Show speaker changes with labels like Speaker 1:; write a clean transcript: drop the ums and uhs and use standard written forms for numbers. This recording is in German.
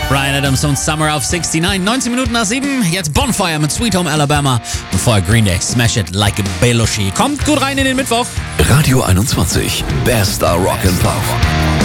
Speaker 1: Bryan Adams und Summer auf 69, 19 Minuten nach 7. Jetzt Bonfire mit Sweet Home Alabama. Und vorher Green Day, Smash It Like a Belushi. Kommt gut rein in den Mittwoch.
Speaker 2: Radio 21, bester Rock and Pop.